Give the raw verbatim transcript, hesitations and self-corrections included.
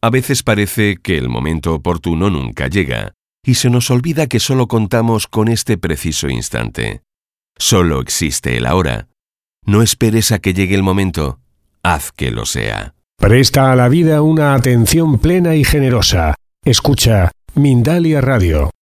A veces parece que el momento oportuno nunca llega, y se nos olvida que solo contamos con este preciso instante. Solo existe el ahora. No esperes a que llegue el momento, haz que lo sea. Presta a la vida una atención plena y generosa. Escucha Mindalia Radio.